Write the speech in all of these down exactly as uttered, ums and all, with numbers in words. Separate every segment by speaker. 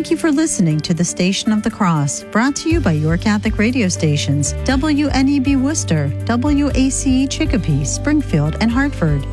Speaker 1: Thank you for listening to the Station of the Cross, brought to you by your Catholic radio stations, W N E B Worcester, W A C E Chicopee, Springfield, and Hartford.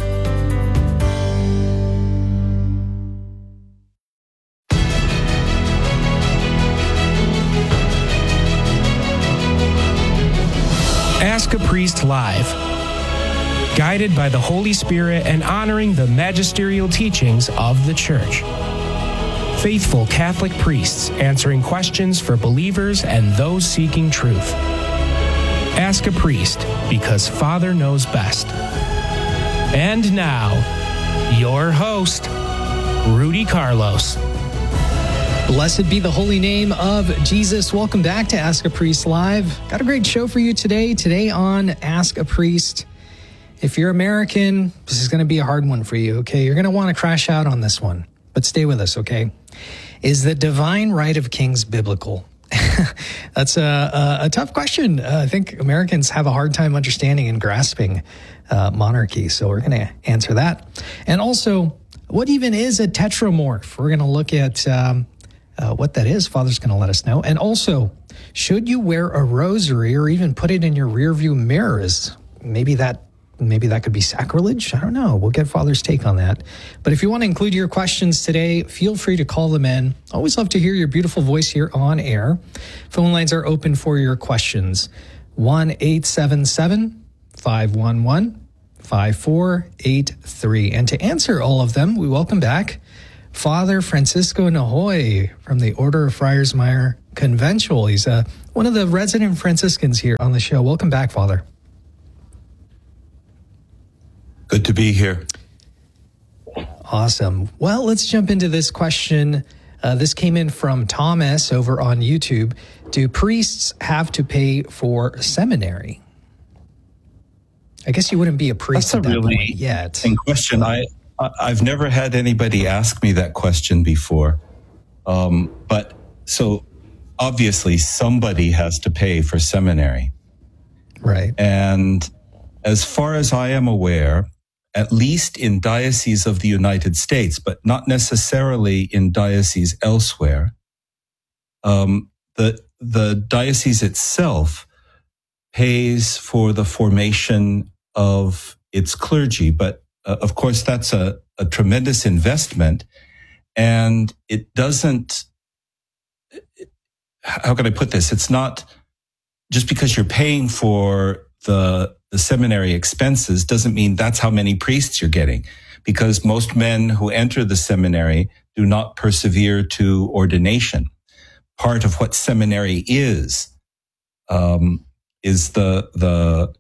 Speaker 2: Ask a Priest Live. Guided by the Holy Spirit and honoring the magisterial teachings of the Church. Faithful Catholic priests answering questions for believers and those seeking truth. Ask a Priest, because Father knows best. And now, your host, Rudy Carlos.
Speaker 3: Blessed be the holy name of Jesus. Welcome back to Ask a Priest Live. Got a great show for you today. Today on Ask a Priest. If you're American, this is going to be a hard one for you, okay? You're going to want to crash out on this one, but stay with us, okay? Is the divine right of kings biblical? That's a, a, a tough question. Uh, I think Americans have a hard time understanding and grasping uh, monarchy, so we're going to answer that. And also, what even is a tetramorph? We're going to look at um, uh, what that is. Father's going to let us know. And also, should you wear a rosary or even put it in your rearview mirrors? Maybe that Maybe that could be sacrilege. I don't know. We'll get Father's take on that. But if you want to include your questions today, feel free to call them in. Always love to hear your beautiful voice here on air. Phone lines are open for your questions. one eight seven seven, five one one, five four eight three. And to answer all of them, we welcome back Father Francisco Nahoy from the Order of Friars Minor Conventual. He's uh, one of the resident Franciscans here on the show. Welcome back, Father.
Speaker 4: Good to be here.
Speaker 3: Awesome. Well, let's jump into this question. Uh, this came in from Thomas over on YouTube. Do priests have to pay for seminary? I guess you wouldn't be a priest
Speaker 4: That's
Speaker 3: at
Speaker 4: a
Speaker 3: that
Speaker 4: really
Speaker 3: point yet.
Speaker 4: interesting question. I, I've never had anybody ask me that question before. Um, but so obviously somebody has to pay for seminary.
Speaker 3: Right.
Speaker 4: And as far as I am aware, at least in dioceses of the United States, but not necessarily in dioceses elsewhere, um, the the diocese itself pays for the formation of its clergy. But uh, of course, that's a, a tremendous investment, and it doesn't. How can I put this? It's not just because you're paying for the the seminary expenses doesn't mean that's how many priests you're getting, because most men who enter the seminary do not persevere to ordination. Part of what seminary is, um, is the, the,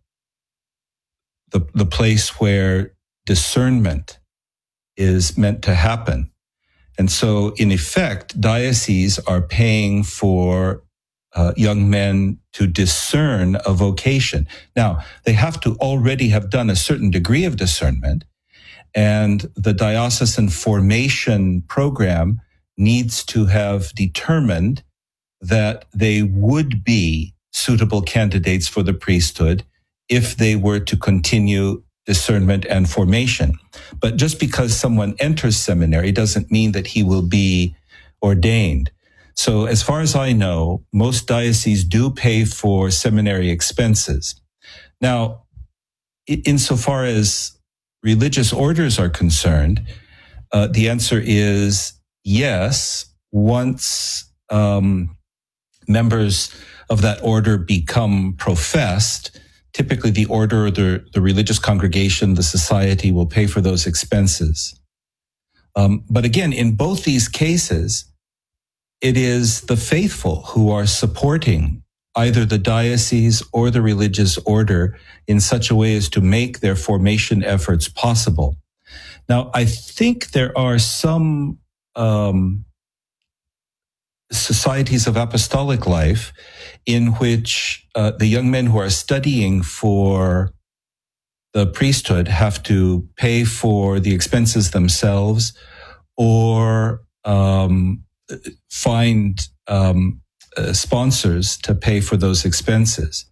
Speaker 4: the, the place where discernment is meant to happen. And so in effect, dioceses are paying for Uh, young men to discern a vocation. Now, they have to already have done a certain degree of discernment, and the diocesan formation program needs to have determined that they would be suitable candidates for the priesthood if they were to continue discernment and formation. But just because someone enters seminary doesn't mean that he will be ordained. So as far as I know, most dioceses do pay for seminary expenses. Now, insofar as religious orders are concerned, uh, the answer is yes. Once um, members of that order become professed, typically the order or the, the religious congregation, the society will pay for those expenses. Um, but again, in both these cases, it is the faithful who are supporting either the diocese or the religious order in such a way as to make their formation efforts possible. Now, I think there are some um, societies of apostolic life in which uh, the young men who are studying for the priesthood have to pay for the expenses themselves, or um, find um, uh, sponsors to pay for those expenses.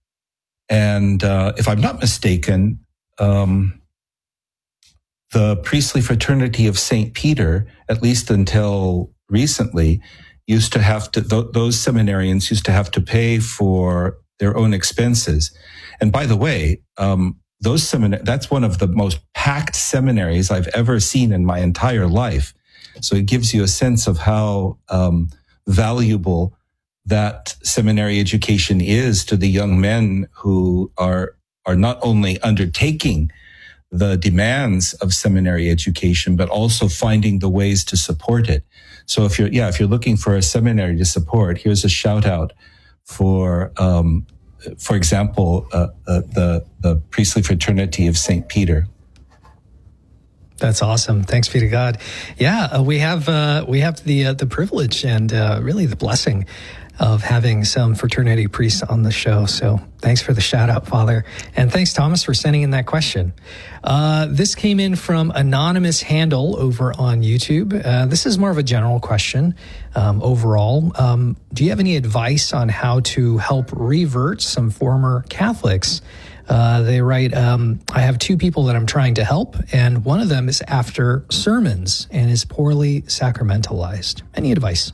Speaker 4: And uh, if I'm not mistaken, um, the priestly fraternity of Saint Peter, at least until recently used to have to, th- those seminarians used to have to pay for their own expenses. And by the way, um, those semin- that's one of the most packed seminaries I've ever seen in my entire life. So it gives you a sense of how um, valuable that seminary education is to the young men who are are not only undertaking the demands of seminary education, but also finding the ways to support it. So if you're, yeah, if you're looking for a seminary to support, here's a shout out for, um, for example, uh, uh, the the Priestly Fraternity of Saint Peter.
Speaker 3: That's awesome. Thanks be to God. Yeah, uh, we have uh, we have the uh, the privilege and uh, really the blessing of having some fraternity priests on the show. So thanks for the shout out, Father. And thanks, Thomas, for sending in that question. Uh, this came in from Anonymous Handle over on YouTube. Uh, this is more of a general question um, overall. Um, do you have any advice on how to help revert some former Catholics? Uh, they write, um, I have two people that I'm trying to help, and one of them is after sermons and is poorly sacramentalized. Any advice?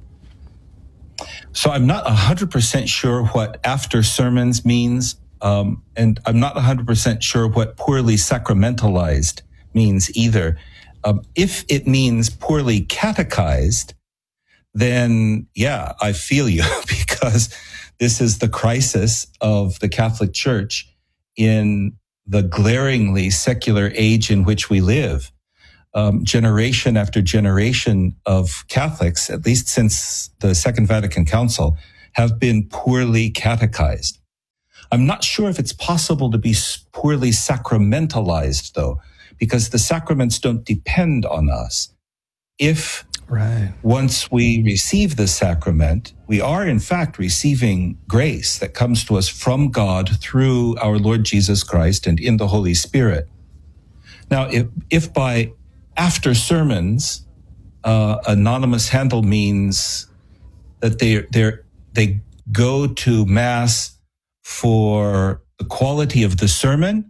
Speaker 4: So I'm not one hundred percent sure what after sermons means, um, and I'm not one hundred percent sure what poorly sacramentalized means either. Um, if it means poorly catechized, then yeah, I feel you, because this is the crisis of the Catholic Church in the glaringly secular age in which we live. Um, generation after generation of Catholics, at least since the Second Vatican Council, have been poorly catechized. I'm not sure if it's possible to be poorly sacramentalized, though, because the sacraments don't depend on us. If
Speaker 3: right.
Speaker 4: once we receive the sacrament, we are in fact receiving grace that comes to us from God through our Lord Jesus Christ and in the Holy Spirit. Now, if, if by after sermons, uh, Anonymous Handle means that they they they go to Mass for the quality of the sermon,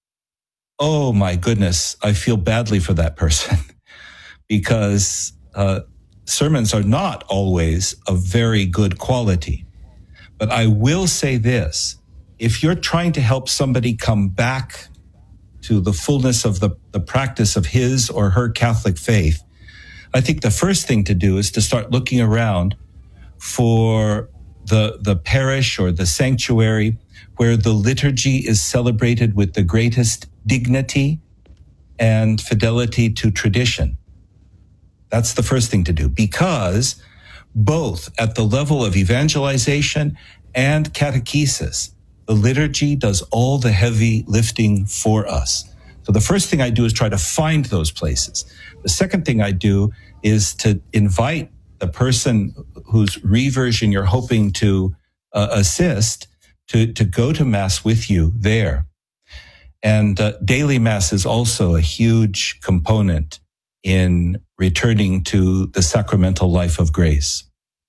Speaker 4: oh my goodness, I feel badly for that person, because uh, sermons are not always of very good quality. But I will say this: if you're trying to help somebody come back to the fullness of the, the practice of his or her Catholic faith, I think the first thing to do is to start looking around for the, the parish or the sanctuary where the liturgy is celebrated with the greatest dignity and fidelity to tradition. That's the first thing to do, because both at the level of evangelization and catechesis, the liturgy does all the heavy lifting for us. So the first thing I do is try to find those places. The second thing I do is to invite the person whose reversion you're hoping to uh, assist to, to go to Mass with you there. And uh, daily Mass is also a huge component in returning to the sacramental life of grace.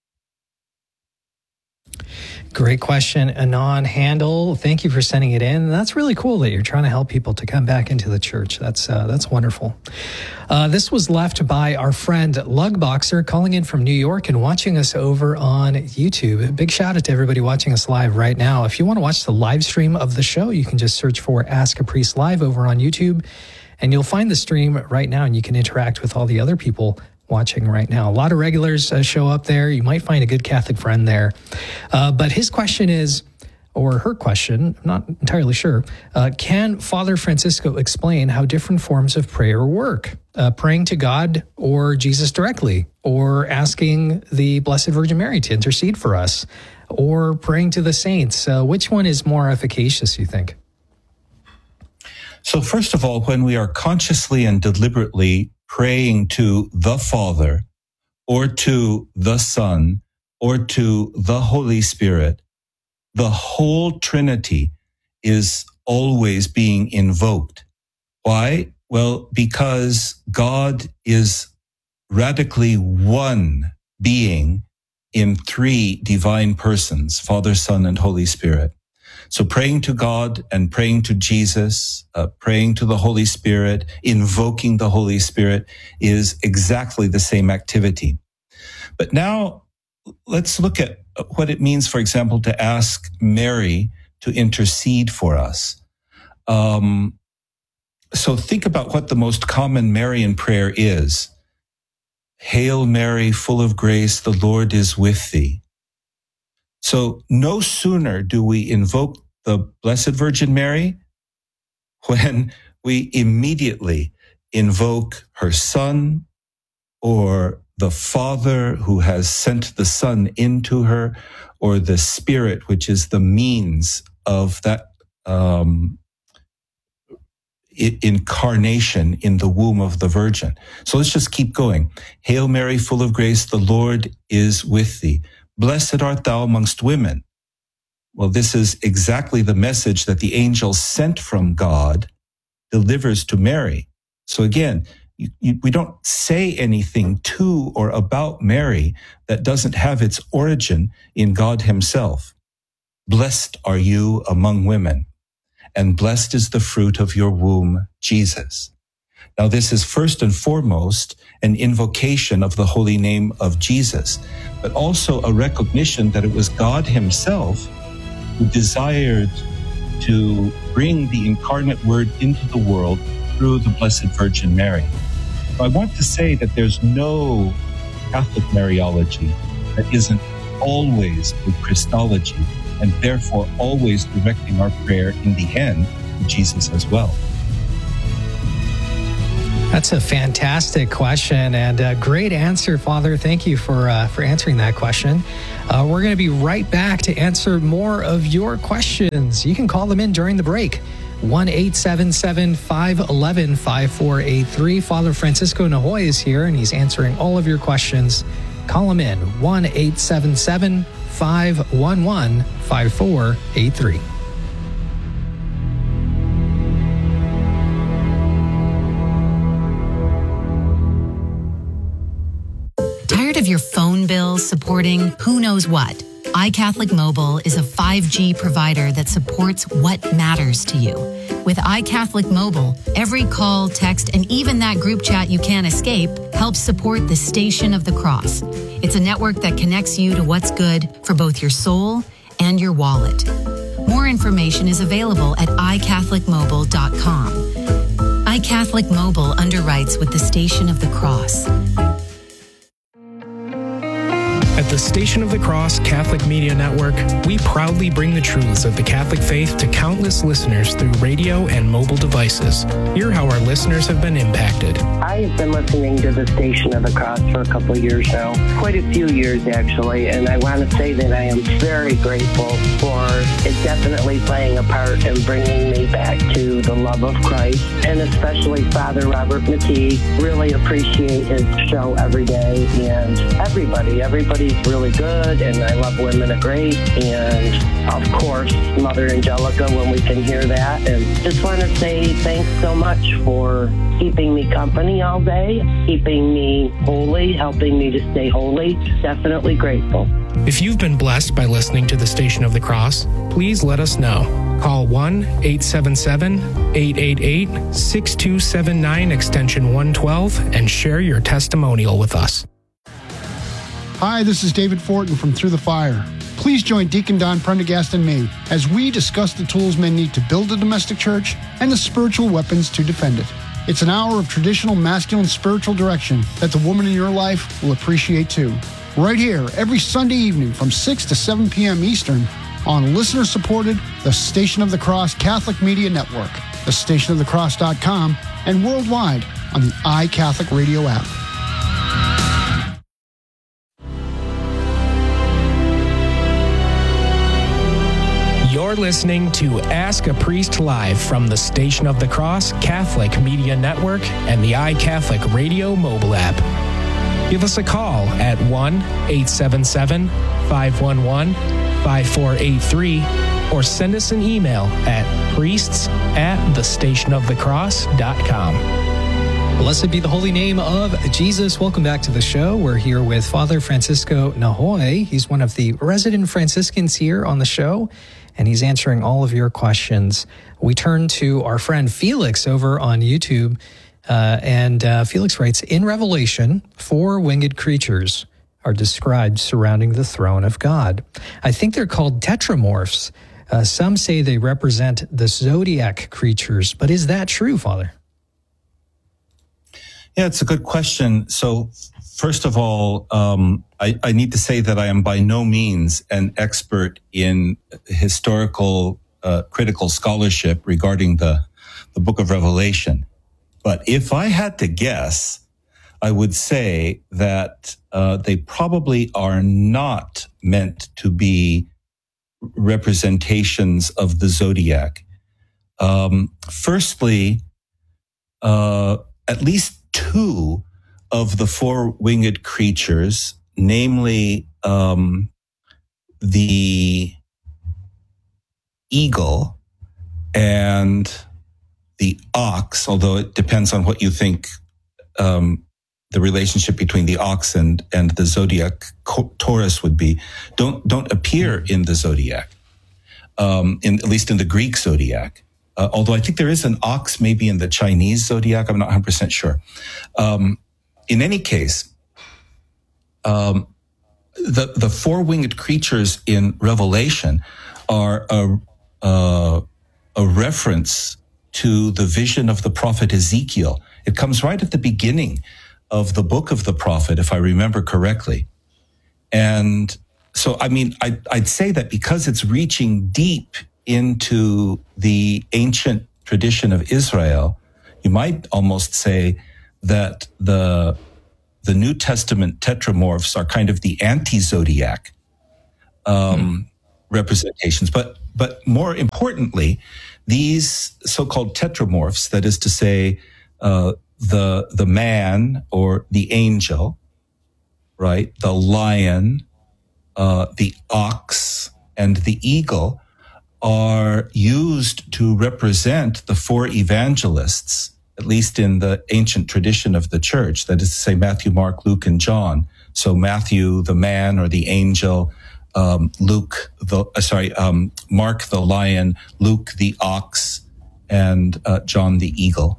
Speaker 3: Great question, Anon Handle. Thank you for sending it in. That's really cool that you're trying to help people to come back into the church. That's uh, that's wonderful. Uh, this was left by our friend Lugboxer, calling in from New York and watching us over on YouTube. A big shout out to everybody watching us live right now. If you want to watch the live stream of the show, you can just search for Ask a Priest Live over on YouTube, and you'll find the stream right now, and you can interact with all the other people watching right now. A lot of regulars uh, show up there. You might find a good Catholic friend there. Uh, but his question is, or her question, I'm not entirely sure, uh, can Father Francisco explain how different forms of prayer work? Uh, praying to God or Jesus directly, or asking the Blessed Virgin Mary to intercede for us, or praying to the saints. Uh, which one is more efficacious, you think?
Speaker 4: So first of all, when we are consciously and deliberately praying to the Father, or to the Son, or to the Holy Spirit, the whole Trinity is always being invoked. Why? Well, because God is radically one being in three divine persons, Father, Son, and Holy Spirit. So praying to God and praying to Jesus, uh, praying to the Holy Spirit, invoking the Holy Spirit is exactly the same activity. But now let's look at what it means, for example, to ask Mary to intercede for us. Um, so think about what the most common Marian prayer is. Hail Mary, full of grace, the Lord is with thee. So no sooner do we invoke the Blessed Virgin Mary when we immediately invoke her Son or the Father who has sent the Son into her, or the Spirit, which is the means of that um, incarnation in the womb of the Virgin. So let's just keep going. Hail Mary, full of grace, the Lord is with thee. Blessed art thou amongst women. Well, this is exactly the message that the angel sent from God delivers to Mary. So again, you, you, we don't say anything to or about Mary that doesn't have its origin in God himself. Blessed are you among women, and blessed is the fruit of your womb, Jesus. Now, this is first and foremost an invocation of the holy name of Jesus, but also a recognition that it was God himself who desired to bring the incarnate word into the world through the Blessed Virgin Mary. So I want to say that there's no Catholic Mariology that isn't always with Christology, and therefore always directing our prayer in the end to Jesus as well.
Speaker 3: That's a fantastic question and a great answer, Father. Thank you for uh, for answering that question. Uh, we're going to be right back to answer more of your questions. You can call them in during the break. one eight seven seven, five one one, five four eight three. Father Francisco Nahoy is here, and he's answering all of your questions. Call him in, one eight seven seven, five one one, five four eight three.
Speaker 5: Tired of your phone bill supporting who knows what? iCatholic Mobile is a five G provider that supports what matters to you. With iCatholic Mobile, every call, text, and even that group chat you can't escape helps support the Station of the Cross. It's a network that connects you to what's good for both your soul and your wallet. More information is available at i catholic mobile dot com. iCatholic Mobile underwrites with the Station of the Cross.
Speaker 2: At the Station of the Cross Catholic Media Network, we proudly bring the truths of the Catholic faith to countless listeners through radio and mobile devices. Hear how our listeners have been impacted.
Speaker 6: I've been listening to the Station of the Cross for a couple of years now, quite a few years actually, and I want to say that I am very grateful for it definitely playing a part in bringing me back to the love of Christ, and especially Father Robert McKee. Really appreciate his show every day, and everybody, everybody He's really good, and I love Women of Grace, and of course Mother Angelica when we can hear that. And just want to say thanks so much for keeping me company all day, keeping me holy, helping me to stay holy. Definitely grateful.
Speaker 2: If you've been blessed by listening to the Station of the Cross, please let us know. Call one eight seven seven, eight eight eight, six two seven nine extension one twelve and share your testimonial with us.
Speaker 7: Hi, this is David Fortin from Through the Fire. Please join Deacon Don Prendergast and me as we discuss the tools men need to build a domestic church and the spiritual weapons to defend it. It's an hour of traditional masculine spiritual direction that the woman in your life will appreciate too. Right here, every Sunday evening from six to seven p.m. Eastern on listener-supported The Station of the Cross Catholic Media Network, the station of the cross dot com, and worldwide on the iCatholic Radio app.
Speaker 2: You're listening to Ask a Priest Live from the Station of the Cross Catholic Media Network and the iCatholic Radio mobile app. Give us a call at one eight seven seven, five one one, five four eight three or send us an email at priests at the station of the cross dot com.
Speaker 3: Blessed be the holy name of Jesus. Welcome back to the show. We're here with Father Francisco Nahoy. He's one of the resident Franciscans here on the show, and he's answering all of your questions. We turn to our friend Felix over on YouTube, uh, and uh, Felix writes, in Revelation, four winged creatures are described surrounding the throne of God. I think they're called tetramorphs. Uh, some say they represent the zodiac creatures, but is that true, Father?
Speaker 4: Yeah, it's a good question. So, first of all, um, I, I need to say that I am by no means an expert in historical uh, critical scholarship regarding the, the book of Revelation. But if I had to guess, I would say that uh, they probably are not meant to be representations of the zodiac. Um, firstly, uh, at least two of the four-winged creatures, namely um, the eagle and the ox, although it depends on what you think um, the relationship between the ox and, and the zodiac Taurus would be, don't don't appear in the zodiac, um, in at least in the Greek zodiac. Uh, although I think there is an ox maybe in the Chinese zodiac, I'm not one hundred percent sure. Um, in any case, um, the the four winged creatures in Revelation are a uh, a reference to the vision of the prophet Ezekiel. It comes right at the beginning of the book of the prophet, if I remember correctly. And so, I mean, I, I'd say that because it's reaching deep into the ancient tradition of Israel, you might almost say that the the New Testament tetramorphs are kind of the anti-zodiac um, hmm. representations. But but more importantly, these so-called tetramorphs, that is to say, uh, the the man or the angel, right, the lion, uh, the ox, and the eagle, are used to represent the four evangelists, at least in the ancient tradition of the church, that is to say Matthew, Mark, Luke, and John. So Matthew, the man or the angel, um, Luke, the, uh, sorry, um, Mark, the lion, Luke, the ox, and uh, John, the eagle.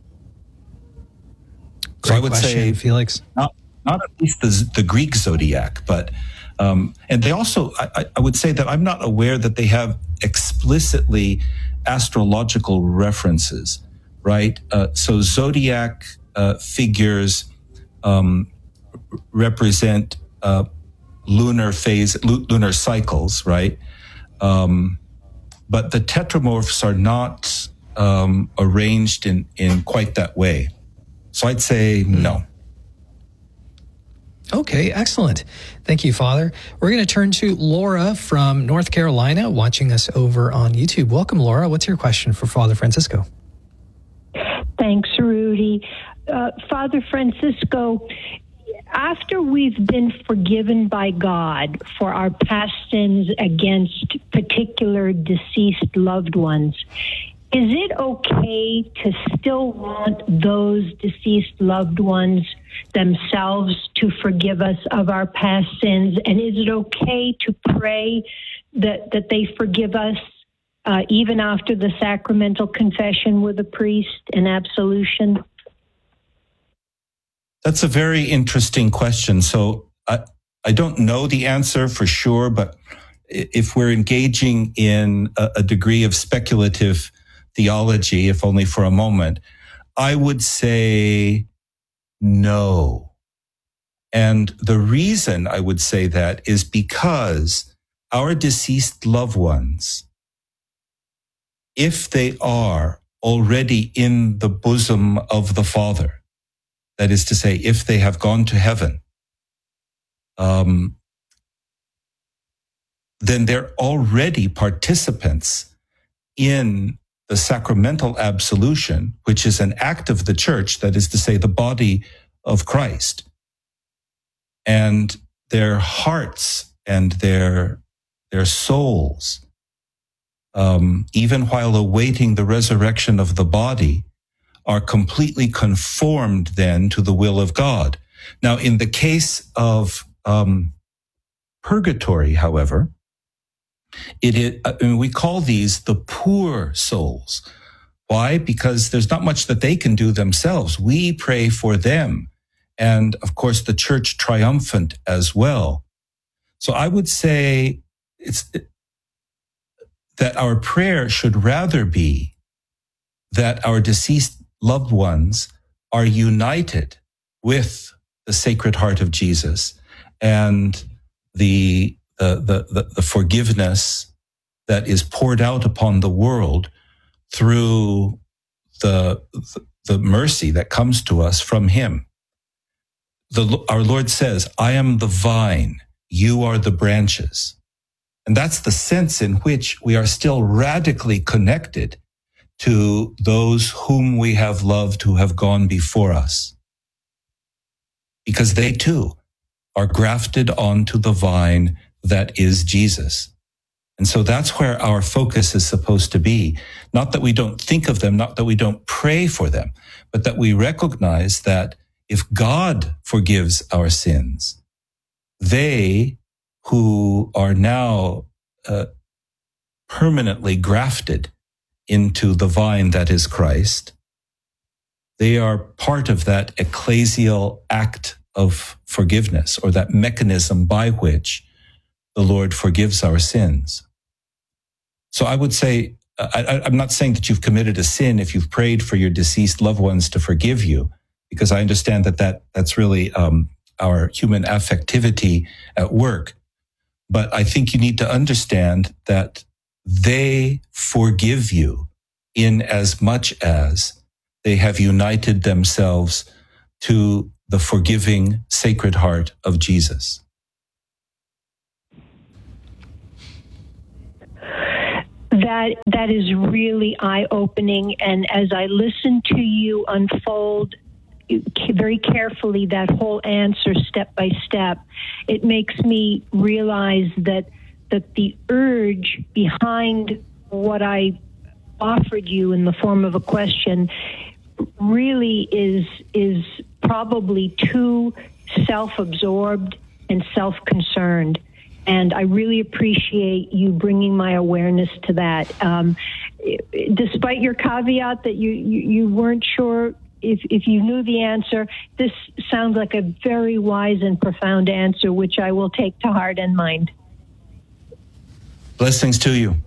Speaker 3: Great
Speaker 4: so I would
Speaker 3: question,
Speaker 4: say,
Speaker 3: Felix.
Speaker 4: Not, not at least the, the Greek zodiac, but Um, and they also, I, I would say that I'm not aware that they have explicitly astrological references, right? Uh, so zodiac uh, figures um, represent uh, lunar phase, lunar cycles, right? Um, but the tetramorphs are not um, arranged in, in quite that way. So I'd say no.
Speaker 3: Okay, excellent. Thank you, Father. We're going to turn to Laura from North Carolina, watching us over on YouTube. Welcome, Laura. What's your question for Father Francisco?
Speaker 8: Thanks, Rudy. Uh, Father Francisco, after we've been forgiven by God for our past sins against particular deceased loved ones, is it okay to still want those deceased loved ones themselves to forgive us of our past sins? And is it okay to pray that, that they forgive us uh, even after the sacramental confession with a priest and absolution?
Speaker 4: That's a very interesting question. So I, I don't know the answer for sure, but if we're engaging in a, a degree of speculative theology, if only for a moment, I would say no. And the reason I would say that is because our deceased loved ones, if they are already in the bosom of the Father, that is to say, if they have gone to heaven, um, then they're already participants in the sacramental absolution, which is an act of the church, that is to say, the body of Christ. And their hearts and their, their souls, um, even while awaiting the resurrection of the body, are completely conformed then to the will of God. Now, in the case of um, purgatory, however, It is, I mean, we call these the poor souls. Why? Because there's not much that they can do themselves. We pray for them and of course the church triumphant as well. So I would say it's that our prayer should rather be that our deceased loved ones are united with the Sacred Heart of Jesus and the, uh, the, the, the forgiveness that is poured out upon the world through the, the mercy that comes to us from him. The, our Lord says, I am the vine, you are the branches. And that's the sense in which we are still radically connected to those whom we have loved who have gone before us. Because they too are grafted onto the vine that is Jesus. And so that's where our focus is supposed to be. Not that we don't think of them, not that we don't pray for them, but that we recognize that if God forgives our sins, they who are now uh, permanently grafted into the vine that is Christ, they are part of that ecclesial act of forgiveness, or that mechanism by which the Lord forgives our sins. So I would say, I, I'm not saying that you've committed a sin if you've prayed for your deceased loved ones to forgive you, because I understand that, that that's really um, our human affectivity at work. But I think you need to understand that they forgive you in as much as they have united themselves to the forgiving Sacred Heart of Jesus.
Speaker 8: That that is really eye-opening, and as I listen to you unfold very carefully that whole answer step by step, it makes me realize that that the urge behind what I offered you in the form of a question really is is probably too self-absorbed and self-concerned. And I really appreciate you bringing my awareness to that. Um, despite your caveat that you, you, you weren't sure if, if you knew the answer, this sounds like a very wise and profound answer, which I will take to heart and mind.
Speaker 4: Blessings to you.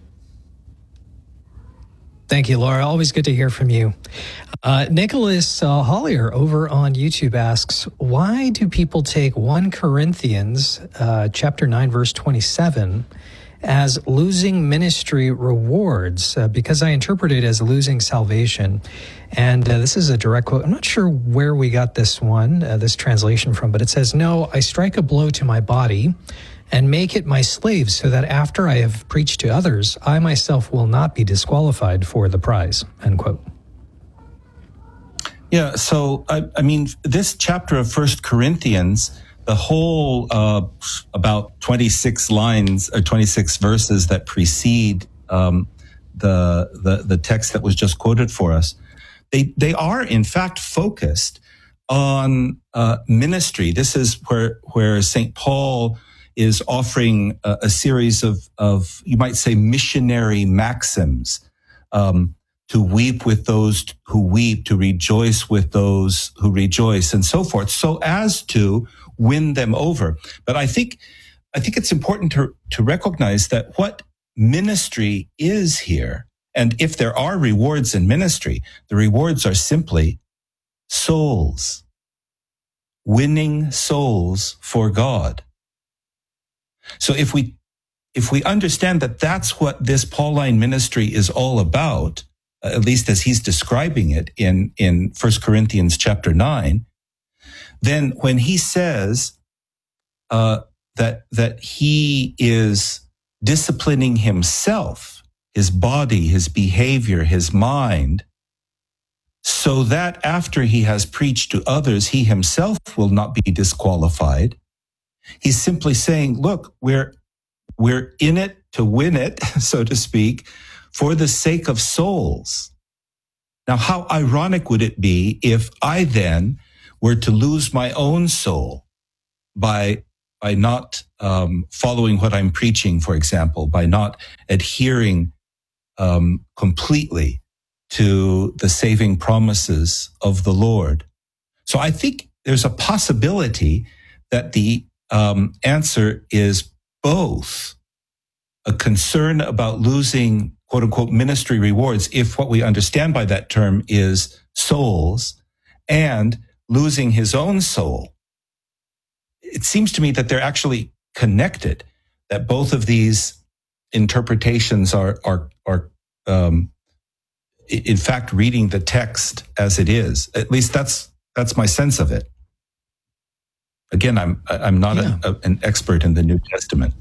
Speaker 3: Thank you, Laura. Always good to hear from you. Uh, Nicholas uh, Hollier over on YouTube asks, why do people take First Corinthians uh, chapter nine, verse twenty-seven as losing ministry rewards? Uh, because I interpret it as losing salvation. And uh, this is a direct quote. I'm not sure where we got this one, uh, this translation from, but it says, no, I strike a blow to my body and make it my slave, so that after I have preached to others, I myself will not be disqualified for the prize, end quote.
Speaker 4: Yeah, so, I, I mean, this chapter of First Corinthians, the whole uh, about twenty-six lines or twenty-six verses that precede um, the, the the text that was just quoted for us, they they are in fact focused on uh, ministry. This is where where Saint Paul is offering a, a series of, of, you might say, missionary maxims, um, to weep with those who weep, to rejoice with those who rejoice, and so forth, so as to win them over. But I think, I think it's important to, to recognize that what ministry is here, and if there are rewards in ministry, the rewards are simply souls, winning souls for God. So if we, if we understand that that's what this Pauline ministry is all about, uh, at least as he's describing it in, in First Corinthians chapter nine, then when he says, uh, that, that he is disciplining himself, his body, his behavior, his mind, so that after he has preached to others, he himself will not be disqualified. He's simply saying, look, we're, we're in it to win it, so to speak, for the sake of souls. Now, how ironic would it be if I then were to lose my own soul by, by not um, following what I'm preaching, for example, by not adhering um, completely to the saving promises of the Lord. So I think there's a possibility that the um, answer is both a concern about losing quote unquote ministry rewards, if what we understand by that term is souls, and losing his own soul. It seems to me that they're actually connected, that both of these interpretations are, are, are, um, in fact, reading the text as it is. At least that's, that's my sense of it. Again, I'm, I'm not yeah. a, a, an expert in the New Testament.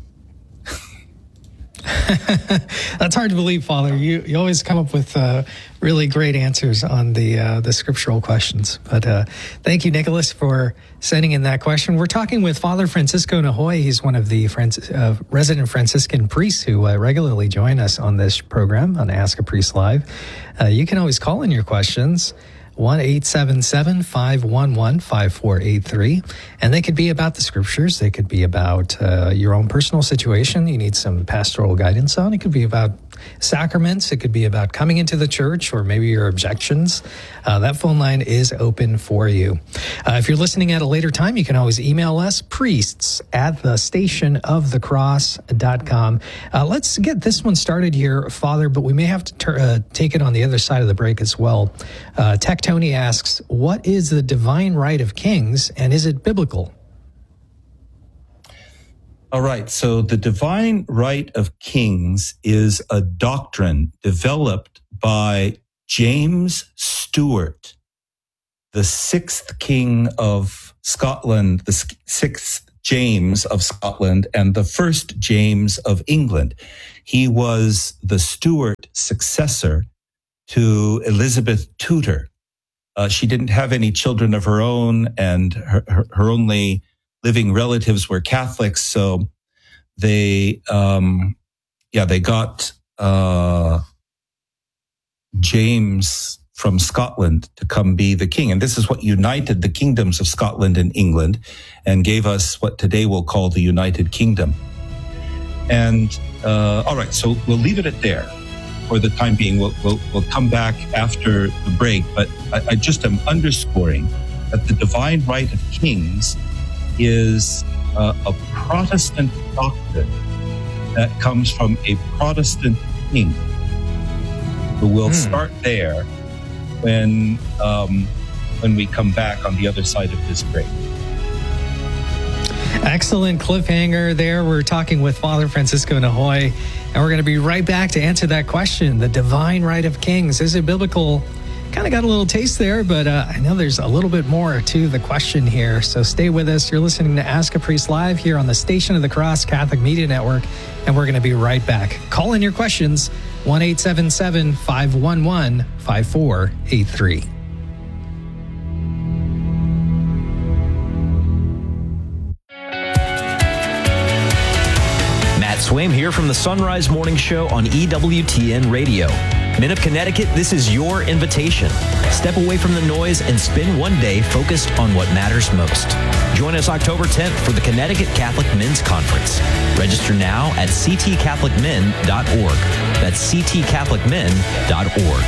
Speaker 3: That's hard to believe, Father. You you always come up with uh, really great answers on the uh, the scriptural questions. But uh, thank you, Nicholas, for sending in that question. We're talking with Father Francisco Nahoy. He's one of the Francis, uh, resident Franciscan priests who uh, regularly join us on this program on Ask a Priest Live. Uh, you can always call in your questions. one eight seven seven, five one one, five four eight three. And they could be about the scriptures. They could be about uh, your own personal situation you need some pastoral guidance on. It could be about sacraments. It could be about coming into the church or maybe your objections. Uh, that phone line is open for you. Uh, if you're listening at a later time, you can always email us, priests at the station of the cross dot com. Uh, let's get this one started here, Father, but we may have to ter- uh, take it on the other side of the break as well. Uh, Tech Tony asks, what is the divine right of kings, and is it biblical?
Speaker 4: All right. So the divine right of kings is a doctrine developed by James Stuart, the sixth king of Scotland, the sixth James of Scotland, and the first James of England. He was the Stuart successor to Elizabeth Tudor. Uh, she didn't have any children of her own, and her, her, her only living relatives were Catholics. So they, um, yeah, they got uh, James from Scotland to come be the king. And this is what united the kingdoms of Scotland and England and gave us what today we'll call the United Kingdom. And uh, all right, so we'll leave it at there. For the time being, we'll, we'll, we'll come back after the break, but I, I just am underscoring that the divine right of kings is uh, a Protestant doctrine that comes from a Protestant king. So we'll hmm. start there when um, when we come back on the other side of this break.
Speaker 3: Excellent cliffhanger there. We're talking with Father Francisco Nahoy, and we're going to be right back to answer that question. The divine right of kings, is it biblical? Kind of got a little taste there, but uh, I know there's a little bit more to the question here. So stay with us. You're listening to Ask a Priest Live here on the Station of the Cross Catholic Media Network, and we're going to be right back. Call in your questions, one eight seven seven, five one one, five four eight three.
Speaker 9: Swaim here from the Sunrise Morning Show on E W T N Radio. Men of Connecticut, this is your invitation. Step away from the noise and spend one day focused on what matters most. Join us October tenth for the Connecticut Catholic Men's Conference. Register now at c t catholic men dot org. That's c t catholic men dot org.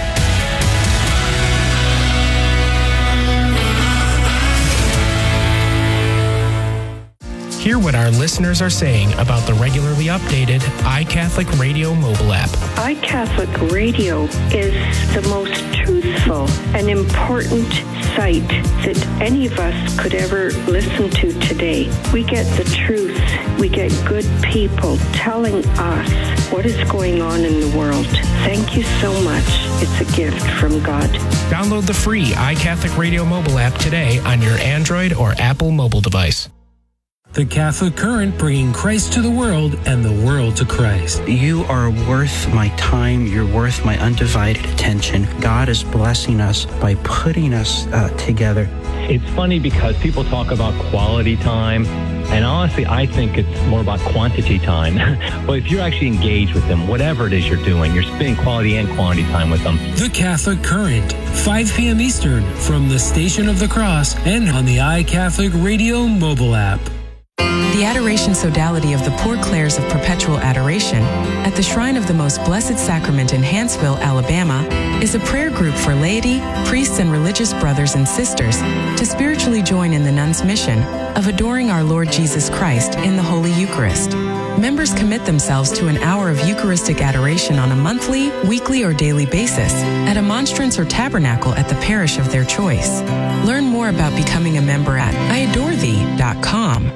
Speaker 2: Hear what our listeners are saying about the regularly updated iCatholic Radio mobile app.
Speaker 10: iCatholic Radio is the most truthful and important site that any of us could ever listen to today. We get the truth. We get good people telling us what is going on in the world. Thank you so much. It's a gift from God.
Speaker 2: Download the free iCatholic Radio mobile app today on your Android or Apple mobile device.
Speaker 11: The Catholic Current, bringing Christ to the world and the world to Christ.
Speaker 12: You are worth my time. You're worth my undivided attention. God is blessing us by putting us uh, together.
Speaker 13: It's funny because people talk about quality time, and honestly, I think it's more about quantity time. But if you're actually engaged with them, whatever it is you're doing, you're spending quality and quantity time with them.
Speaker 11: The Catholic Current, five p.m. Eastern, from the Station of the Cross and on the iCatholic Radio mobile app.
Speaker 14: The The Adoration Sodality of the Poor Clares of Perpetual Adoration at the Shrine of the Most Blessed Sacrament in Hanceville, Alabama, is a prayer group for laity, priests, and religious brothers and sisters to spiritually join in the nuns' mission of adoring our Lord Jesus Christ in the Holy Eucharist. Members commit themselves to an hour of Eucharistic adoration on a monthly, weekly, or daily basis at a monstrance or tabernacle at the parish of their choice. Learn more about becoming a member at I adore thee dot com.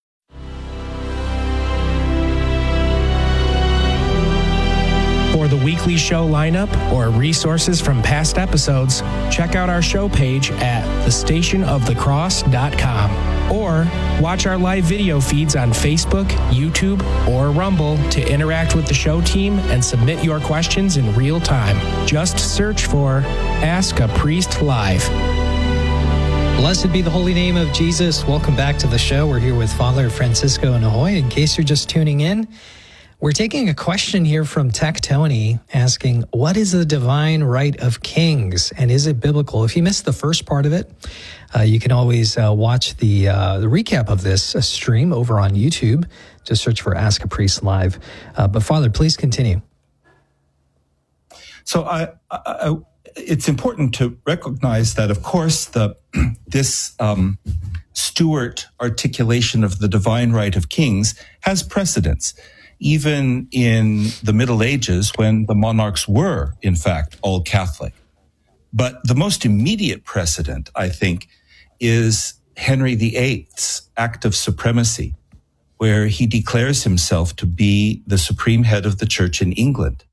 Speaker 2: For the weekly show lineup or resources from past episodes, check out our show page at the station of the cross dot com or watch our live video feeds on Facebook, YouTube, or Rumble to interact with the show team and submit your questions in real time. Just search for Ask a Priest Live.
Speaker 3: Blessed be the holy name of Jesus. Welcome back to the show. We're here with Father Francisco Nojoy. In case you're just tuning in, we're taking a question here from Tech Tony asking, what is the divine right of kings and is it biblical? If you missed the first part of it, uh, you can always uh, watch the uh, the recap of this uh, stream over on YouTube. Just search for Ask a Priest Live. Uh, but Father, please continue.
Speaker 4: So I, I, it's important to recognize that, of course, the this um, Stuart articulation of the divine right of kings has precedence. Even in the Middle Ages, when the monarchs were, in fact, all Catholic. But the most immediate precedent, I think, is Henry the Eighth's Act of Supremacy, where he declares himself to be the supreme head of the church in England.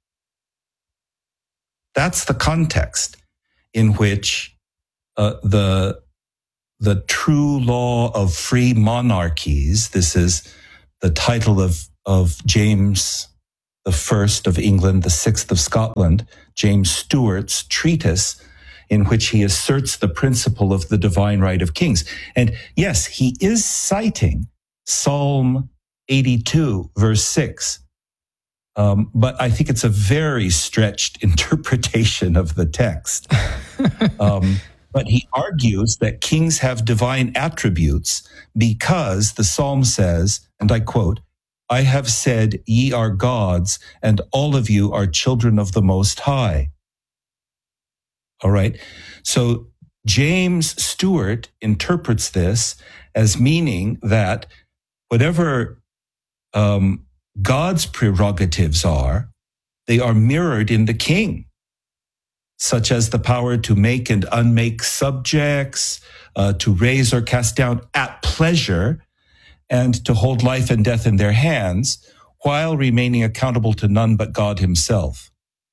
Speaker 4: That's the context in which uh, the, the true law of free monarchies, this is the title of of James the First of England, the Sixth of Scotland, James Stuart's treatise, in which he asserts the principle of the divine right of kings. And yes, he is citing Psalm eighty-two, verse six. Um, but I think it's a very stretched interpretation of the text. um, but he argues that kings have divine attributes because the Psalm says, and I quote, I have said, ye are gods, and all of you are children of the Most High. All right. So James Stuart interprets this as meaning that whatever um, God's prerogatives are, they are mirrored in the king, such as the power to make and unmake subjects, uh, to raise or cast down at pleasure, and to hold life and death in their hands, while remaining accountable to none but God himself.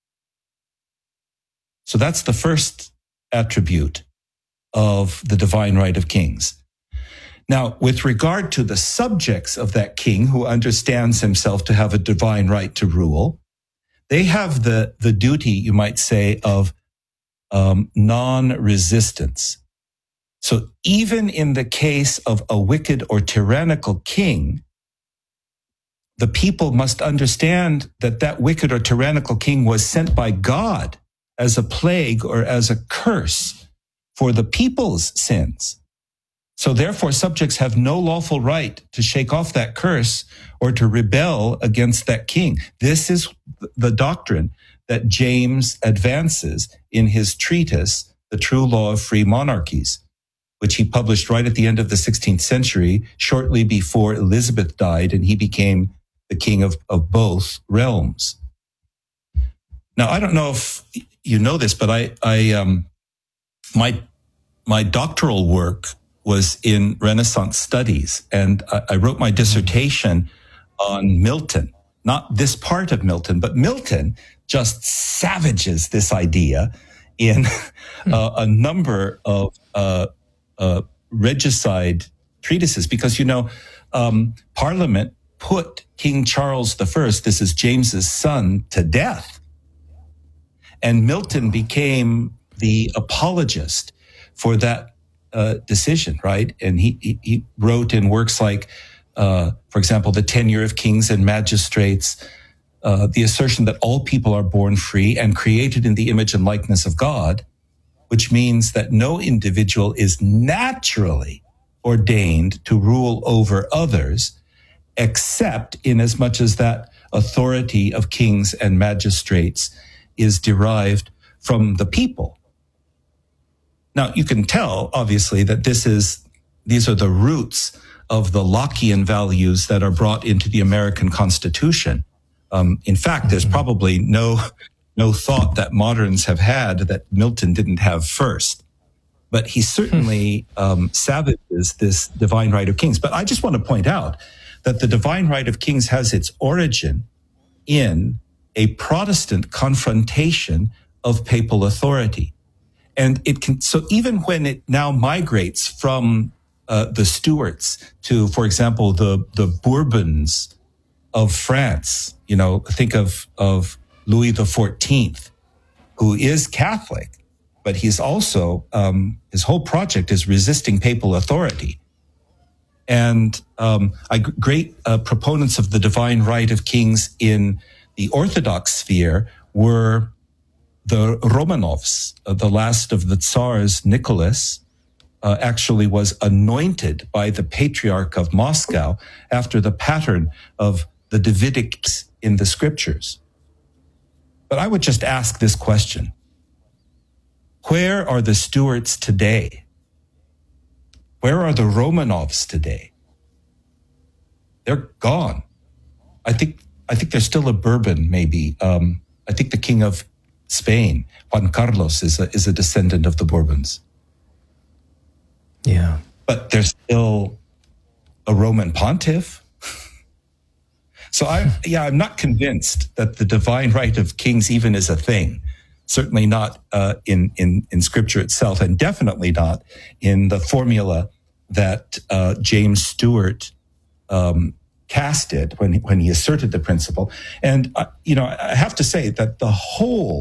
Speaker 4: So that's the first attribute of the divine right of kings. Now, with regard to the subjects of that king who understands himself to have a divine right to rule, they have the, the duty, you might say, of um, non-resistance. So even in the case of a wicked or tyrannical king, the people must understand that that wicked or tyrannical king was sent by God as a plague or as a curse for the people's sins. So therefore, subjects have no lawful right to shake off that curse or to rebel against that king. This is the doctrine that James advances in his treatise, The True Law of Free Monarchies, which he published right at the end of the sixteenth century, shortly before Elizabeth died, and he became the king of, of both realms. Now, I don't know if you know this, but I, I, um, my, my doctoral work was in Renaissance studies, and I, I wrote my dissertation on Milton, not this part of Milton, but Milton just savages this idea in uh, a number of uh, uh, regicide treatises, because, you know, um, Parliament put King Charles the First, this is James's son, to death. And Milton became the apologist for that uh, decision, right? And he, he, he wrote in works like, uh, for example, The Tenure of Kings and Magistrates, uh, the assertion that all people are born free and created in the image and likeness of God, which means that no individual is naturally ordained to rule over others, except in as much as that authority of kings and magistrates is derived from the people. Now, you can tell, obviously, that this is these are the roots of the Lockean values that are brought into the American Constitution. Um, in fact, there's probably no no thought that moderns have had that Milton didn't have first. But he certainly um, savages this divine right of kings. But I just want to point out that the divine right of kings has its origin in a Protestant confrontation of papal authority. And it can, so even when it now migrates from uh, the Stuarts to, for example, the, the Bourbons of France, you know, think of, of Louis the fourteenth, who is Catholic, but he's also, um, his whole project is resisting papal authority. And um, I, great uh, proponents of the divine right of kings in the Orthodox sphere were the Romanovs. Uh, the last of the Tsars, Nicholas, uh, actually was anointed by the Patriarch of Moscow after the pattern of the Davidics in the scriptures. But I would just ask this question. Where are the Stuarts today? Where are the Romanovs today? They're gone. I think I think there's still a Bourbon, maybe. Um, I think the King of Spain, Juan Carlos, is a, is a descendant of the Bourbons.
Speaker 3: Yeah.
Speaker 4: But there's still a Roman pontiff. So I, yeah, I'm not convinced that the divine right of kings even is a thing. Certainly not uh, in, in, in scripture itself, and definitely not in the formula that uh, James Stewart um, casted when, when he asserted the principle. And, uh, you know, I have to say that the whole